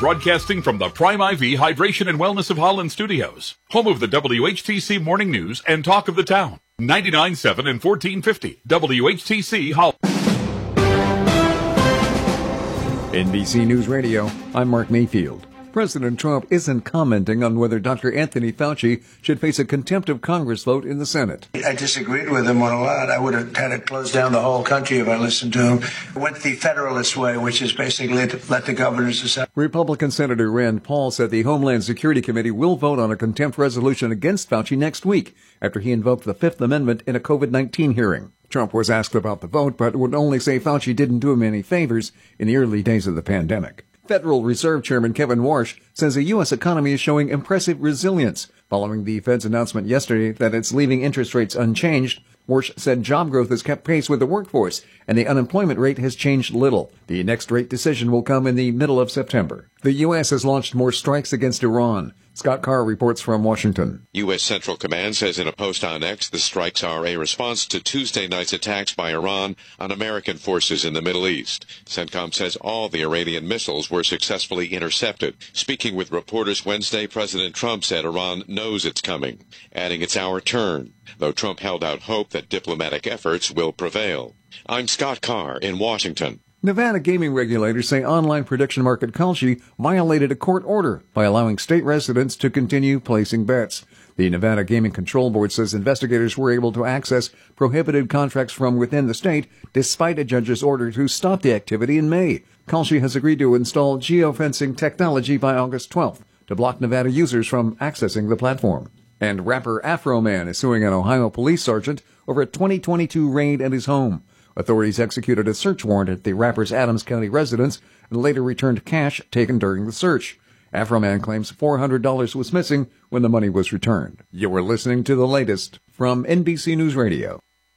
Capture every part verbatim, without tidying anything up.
Broadcasting from the Prime I V Hydration and Wellness of Holland studios, home of the W H T C Morning News and Talk of the Town. ninety-nine point seven and fourteen fifty W H T C Holland. N B C News Radio, I'm Mark Mayfield. President Trump isn't commenting on whether Doctor Anthony Fauci should face a contempt of Congress vote in the Senate. I disagreed with him on a lot. I would have had to close down the whole country if I listened to him. I went the Federalist way, which is basically to let the governors decide. Republican Senator Rand Paul said the Homeland Security Committee will vote on a contempt resolution against Fauci next week after he invoked the Fifth Amendment in a COVID nineteen hearing. Trump was asked about the vote, but would only say Fauci didn't do him any favors in the early days of the pandemic. Federal Reserve Chairman Kevin Warsh says the U S economy is showing impressive resilience following the Fed's announcement yesterday that it's leaving interest rates unchanged. Warsh said job growth has kept pace with the workforce and the unemployment rate has changed little. The next rate decision will come in the middle of September. The U S has launched more strikes against Iran. Scott Carr reports from Washington. U S. Central Command says in a post on X the strikes are a response to Tuesday night's attacks by Iran on American forces in the Middle East. CENTCOM says all the Iranian missiles were successfully intercepted. Speaking with reporters Wednesday, President Trump said Iran knows it's coming, adding it's our turn, though Trump held out hope that diplomatic efforts will prevail. I'm Scott Carr in Washington. Nevada gaming regulators say online prediction market Kalshi violated a court order by allowing state residents to continue placing bets. The Nevada Gaming Control Board says investigators were able to access prohibited contracts from within the state despite a judge's order to stop the activity in May. Kalshi has agreed to install geofencing technology by August twelfth to block Nevada users from accessing the platform. And rapper Afro Man is suing an Ohio police sergeant over a twenty twenty-two raid at his home. Authorities executed a search warrant at the rapper's Adams County residence and later returned cash taken during the search. Afro Man claims four hundred dollars was missing when the money was returned. You were listening to the latest from N B C News Radio.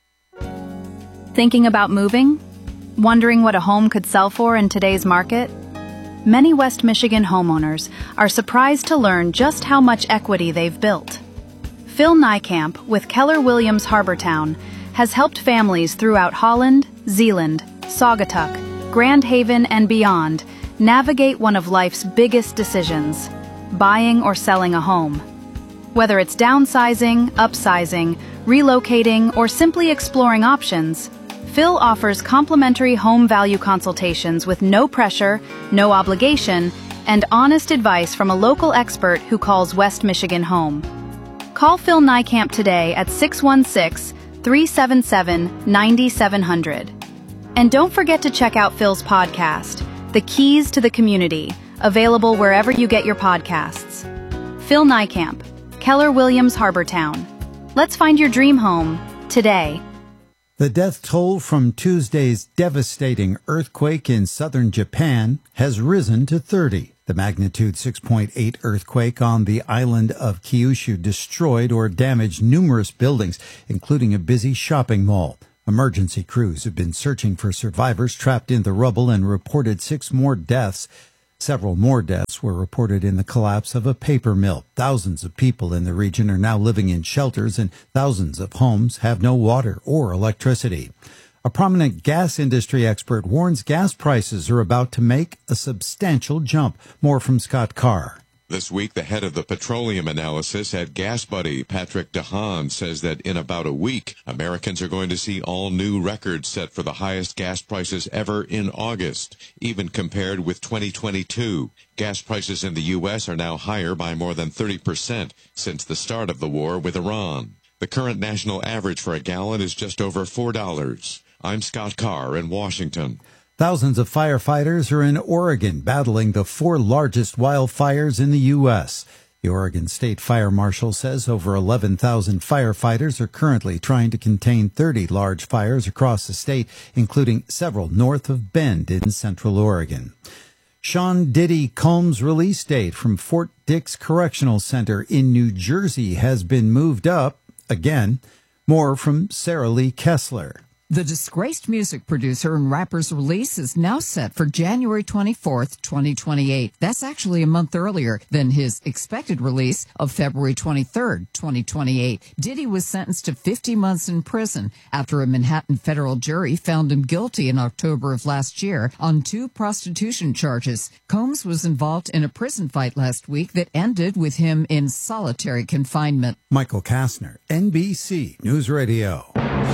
Thinking about moving? Wondering what a home could sell for in today's market? Many West Michigan homeowners are surprised to learn just how much equity they've built. Phil Niekamp with Keller Williams Harbortown has helped families throughout Holland, Zeeland, Saugatuck, Grand Haven, and beyond navigate one of life's biggest decisions, buying or selling a home. Whether it's downsizing, upsizing, relocating, or simply exploring options, Phil offers complimentary home value consultations with no pressure, no obligation, and honest advice from a local expert who calls West Michigan home. Call Phil Niekamp today at six one six, three seven seven, nine seven zero zero. And don't forget to check out Phil's podcast, The Keys to the Community, available wherever you get your podcasts. Phil Niekamp, Keller Williams Harbortown. Let's find your dream home today. The death toll from Tuesday's devastating earthquake in southern Japan has risen to thirty. The magnitude six point eight earthquake on the island of Kyushu destroyed or damaged numerous buildings, including a busy shopping mall. Emergency crews have been searching for survivors trapped in the rubble and reported six more deaths. Several more deaths were reported in the collapse of a paper mill. Thousands of people in the region are now living in shelters, and thousands of homes have no water or electricity. A prominent gas industry expert warns gas prices are about to make a substantial jump. More from Scott Carr. This week, the head of the petroleum analysis at GasBuddy, Patrick DeHaan, says that in about a week, Americans are going to see all new records set for the highest gas prices ever in August, even compared with twenty twenty-two. Gas prices in the U S are now higher by more than thirty percent since the start of the war with Iran. The current national average for a gallon is just over four dollars. I'm Scott Carr in Washington. Thousands of firefighters are in Oregon battling the four largest wildfires in the U S. The Oregon State Fire Marshal says over eleven thousand firefighters are currently trying to contain thirty large fires across the state, including several north of Bend in central Oregon. Sean Diddy Combs' release date from Fort Dix Correctional Center in New Jersey has been moved up again. More from Sarah Lee Kessler. The disgraced music producer and rapper's release is now set for January twenty-fourth, twenty twenty-eight. That's actually a month earlier than his expected release of February twenty-third, twenty twenty-eight. Diddy was sentenced to fifty months in prison after a Manhattan federal jury found him guilty in October of last year on two prostitution charges. Combs was involved in a prison fight last week that ended with him in solitary confinement. Michael Kastner, N B C News Radio.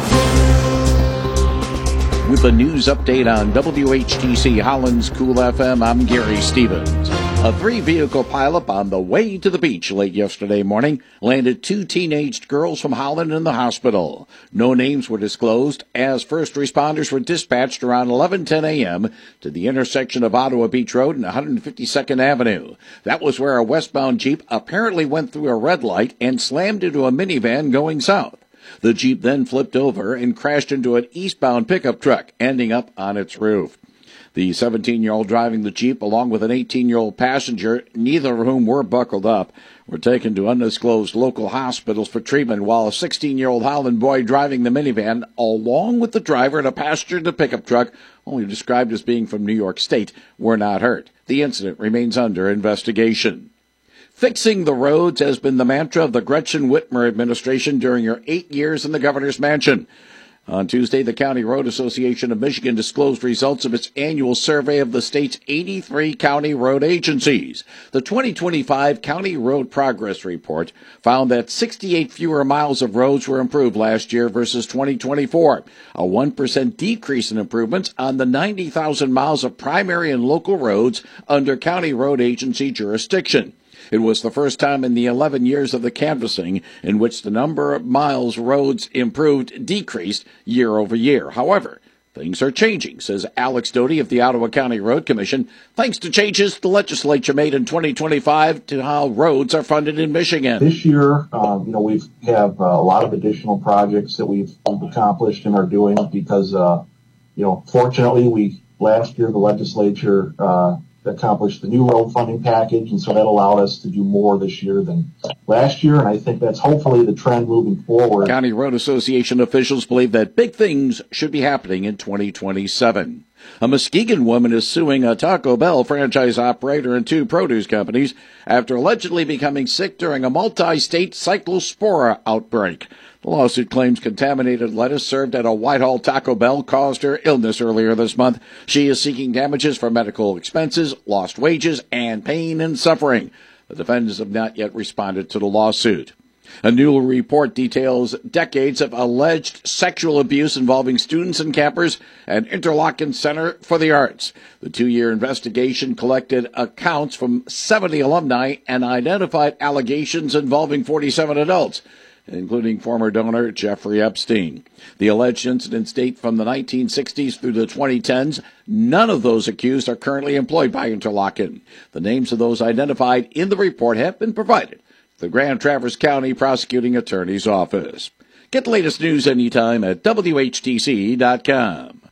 With a news update on W H T C Holland's Cool F M, I'm Gary Stevens. A three-vehicle pileup on the way to the beach late yesterday morning landed two teenaged girls from Holland in the hospital. No names were disclosed as first responders were dispatched around eleven ten a.m. to the intersection of Ottawa Beach Road and one hundred fifty-second Avenue. That was where a westbound Jeep apparently went through a red light and slammed into a minivan going south. The Jeep then flipped over and crashed into an eastbound pickup truck, ending up on its roof. The seventeen-year-old driving the Jeep, along with an eighteen-year-old passenger, neither of whom were buckled up, were taken to undisclosed local hospitals for treatment, while a sixteen-year-old Holland boy driving the minivan, along with the driver and a passenger in the pickup truck, only described as being from New York State, were not hurt. The incident remains under investigation. Fixing the roads has been the mantra of the Gretchen Whitmer administration during her eight years in the governor's mansion. On Tuesday, the County Road Association of Michigan disclosed results of its annual survey of the state's eighty-three county road agencies. The twenty twenty-five County Road Progress Report found that sixty-eight fewer miles of roads were improved last year versus twenty twenty-four, a one percent decrease in improvements on the ninety thousand miles of primary and local roads under county road agency jurisdiction. It was the first time in the eleven years of the canvassing in which the number of miles roads improved decreased year over year. However, things are changing, says Alex Doty of the Ottawa County Road Commission, thanks to changes the legislature made in twenty twenty-five to how roads are funded in Michigan. This year, um, you know, we have uh, a lot of additional projects that we've, we've accomplished and are doing because, uh, you know, fortunately, we last year the legislature uh, accomplished the new road funding package, and so that allowed us to do more this year than last year, and I think that's hopefully the trend moving forward. County Road Association officials believe that big things should be happening in twenty twenty-seven. A Muskegon woman is suing a Taco Bell franchise operator and two produce companies after allegedly becoming sick during a multi-state cyclospora outbreak. The lawsuit claims contaminated lettuce served at a Whitehall Taco Bell caused her illness earlier this month. She is seeking damages for medical expenses, lost wages, and pain and suffering. The defendants have not yet responded to the lawsuit. A new report details decades of alleged sexual abuse involving students and campers at Interlochen Center for the Arts. The two-year investigation collected accounts from seventy alumni and identified allegations involving forty-seven adults, including former donor Jeffrey Epstein. The alleged incidents date from the nineteen sixties through the twenty tens. None of those accused are currently employed by Interlochen. The names of those identified in the report have been provided to the Grand Traverse County Prosecuting Attorney's Office. Get the latest news anytime at W H T C dot com.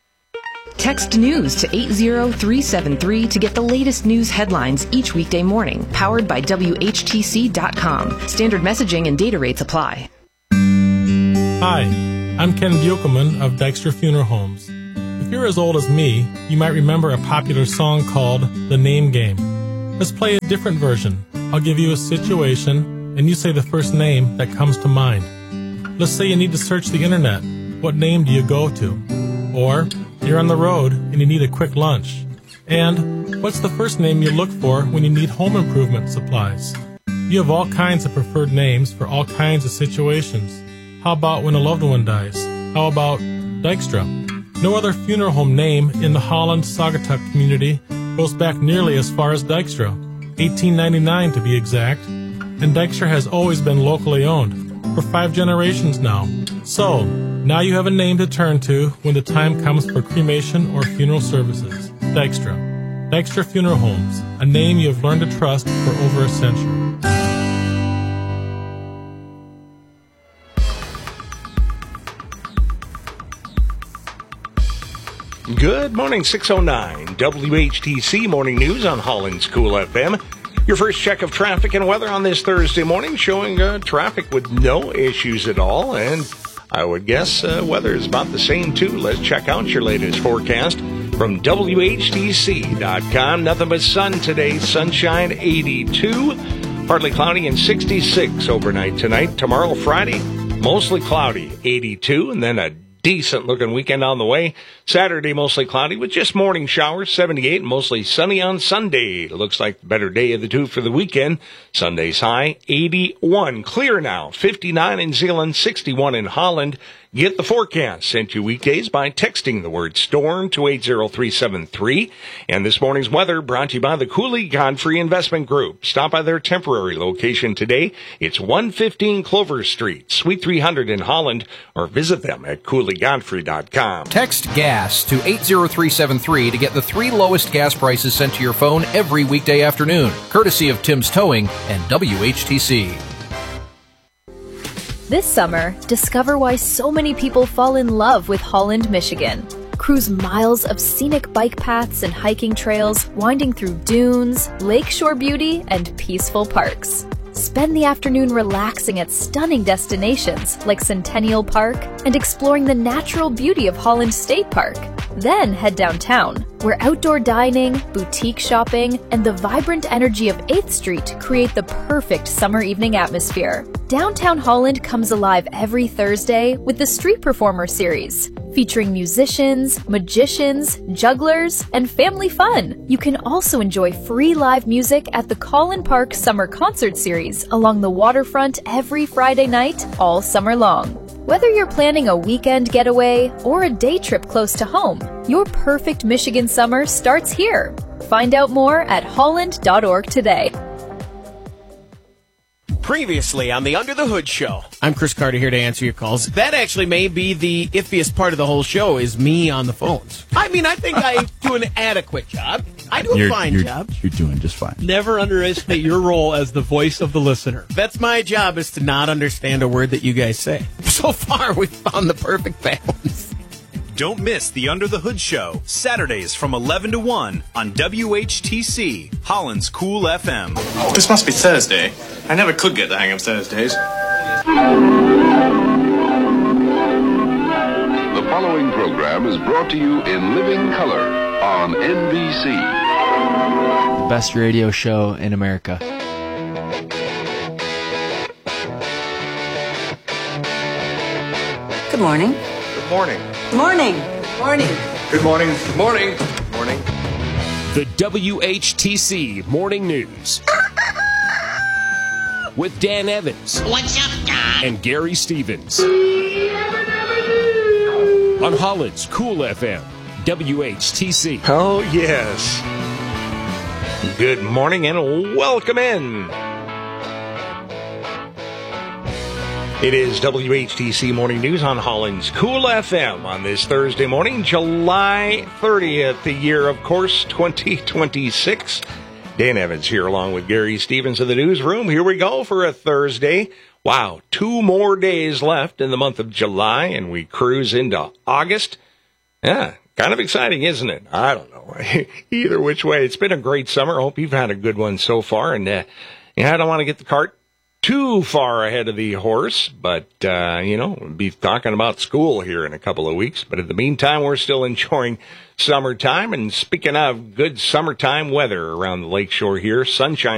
Text news to eight zero three seven three to get the latest news headlines each weekday morning. Powered by W H T C dot com. Standard messaging and data rates apply. Hi, I'm Ken Buchelman of Dykstra Funeral Homes. If you're as old as me, you might remember a popular song called The Name Game. Let's play a different version. I'll give you a situation, and you say the first name that comes to mind. Let's say you need to search the internet. What name do you go to? Or you're on the road and you need a quick lunch. And what's the first name you look for when you need home improvement supplies? You have all kinds of preferred names for all kinds of situations. How about when a loved one dies? How about Dykstra? No other funeral home name in the Holland-Saugatuck community goes back nearly as far as Dykstra, eighteen ninety-nine to be exact, and Dykstra has always been locally owned, for five generations now. So, now you have a name to turn to when the time comes for cremation or funeral services. Dykstra. Dykstra Funeral Homes, a name you have learned to trust for over a century. Good morning, six oh nine, W H T C Morning News on Holland's Cool F M. Your first check of traffic and weather on this Thursday morning, showing uh, traffic with no issues at all, and I would guess uh, weather is about the same, too. Let's check out your latest forecast from W H T C dot com. Nothing but sun today. Sunshine, eighty-two. Partly cloudy and sixty-six overnight tonight. Tomorrow, Friday, mostly cloudy, eighty-two. And then a decent-looking weekend on the way. Saturday, mostly cloudy with just morning showers, seventy-eight, and mostly sunny on Sunday. It looks like the better day of the two for the weekend. Sunday's high, eighty-one. Clear now, fifty-nine in Zeeland, sixty-one in Holland. Get the forecast sent you weekdays by texting the word storm to eight zero three seven three. And this morning's weather brought to you by the Cooley Godfrey Investment Group. Stop by their temporary location today. It's one fifteen Clover Street, Suite three hundred in Holland, or visit them at cooley godfrey dot com. Text GAS to eight zero three seven three to get the three lowest gas prices sent to your phone every weekday afternoon, courtesy of Tim's Towing and W H T C. This summer, discover why so many people fall in love with Holland, Michigan. Cruise miles of scenic bike paths and hiking trails, winding through dunes, lakeshore beauty, and peaceful parks. Spend the afternoon relaxing at stunning destinations like Centennial Park and exploring the natural beauty of Holland State Park. Then head downtown, where outdoor dining, boutique shopping, and the vibrant energy of eighth Street create the perfect summer evening atmosphere. Downtown Holland comes alive every Thursday with the Street Performer series, featuring musicians, magicians, jugglers, and family fun. You can also enjoy free live music at the Collin Park Summer Concert Series along the waterfront every Friday night, all summer long. Whether you're planning a weekend getaway or a day trip close to home, your perfect Michigan summer starts here. Find out more at holland dot org today. Previously on the Under the Hood Show. I'm Chris Carter here to answer your calls. That actually may be the iffiest part of the whole show is me on the phones. I mean, I think I do an adequate job. I do a you're, fine you're, job. You're doing just fine. Never underestimate your role as the voice of the listener. That's my job, is to not understand a word that you guys say. So far, we've found the perfect balance. Don't miss the Under the Hood Show, Saturdays from eleven to one on W H T C, Holland's Cool F M. This must be Thursday. I never could get the hang of Thursdays. The following program is brought to you in living color on N B C. The best radio show in America. Good morning. Good morning. Morning. Morning. Good morning. Good morning. Good morning. The W H T C Morning News. With Dan Evans. What's up, Doc? And Gary Stevens. On Holland's Cool F M, W H T C. Oh, yes. Good morning and welcome in. It is W H T C Morning News on Holland's Cool F M on this Thursday morning, July thirtieth, the year, of course, twenty twenty-six. Dan Evans here along with Gary Stevens in the newsroom. Here we go for a Thursday. Wow, two more days left in the month of July, and we cruise into August. Yeah, kind of exciting, isn't it? I don't know. Either which way, it's been a great summer. Hope you've had a good one so far. And uh, yeah, I don't want to get the cart too far ahead of the horse, but, uh, you know, we'll be talking about school here in a couple of weeks. But in the meantime, we're still enjoying summertime. And speaking of good summertime weather around the lakeshore here, sunshine